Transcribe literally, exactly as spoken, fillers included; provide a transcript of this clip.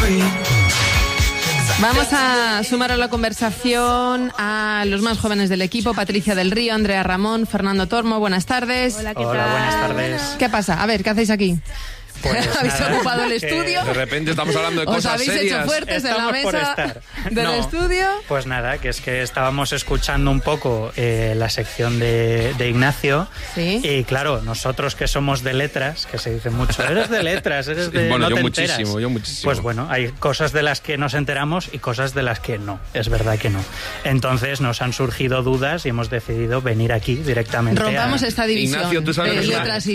Vamos a sumar a la conversación a los más jóvenes del equipo, Patricia del Río, Andrea Ramón, Fernando Tormo. Buenas tardes. Hola, ¿qué Hola, tal? buenas tardes. ¿Qué pasa? A ver, ¿qué hacéis aquí? Pues ¿Habéis nada, ocupado el que estudio? De repente estamos hablando de ¿Os cosas habéis serias. hecho fuertes en la Estamos por mesa estar. del No, estudio? Pues nada, que es que estábamos escuchando un poco eh, la sección de, de Ignacio. Sí. Y claro, nosotros que somos de letras, que se dice mucho, eres de letras, eres de... Bueno, no yo te muchísimo, enteras. yo muchísimo. Pues bueno, hay cosas de las que nos enteramos y cosas de las que no, es verdad que no. Entonces nos han surgido dudas y hemos decidido venir aquí directamente. Rompamos a... esta división Ignacio, ¿tú sabes de lo que es una- letras y